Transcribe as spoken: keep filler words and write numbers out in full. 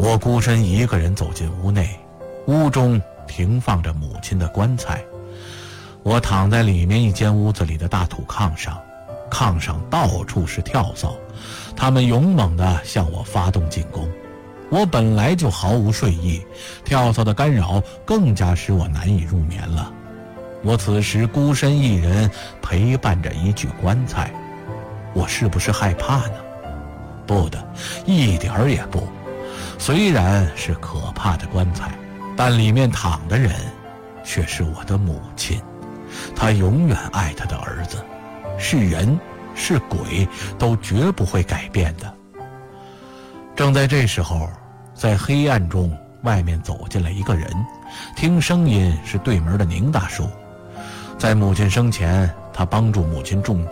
我孤身一个人走进屋内，屋中停放着母亲的棺材。我躺在里面一间屋子里的大土炕上，炕上到处是跳蚤，它们勇猛地向我发动进攻。我本来就毫无睡意，跳蚤的干扰更加使我难以入眠了。我此时孤身一人陪伴着一具棺材，我是不是害怕呢？不的，一点儿也不。虽然是可怕的棺材，但里面躺的人却是我的母亲。她永远爱她的儿子，是人是鬼都绝不会改变的。正在这时候，在黑暗中外面走进来一个人，听声音是对门的宁大叔。在母亲生前，他帮助母亲种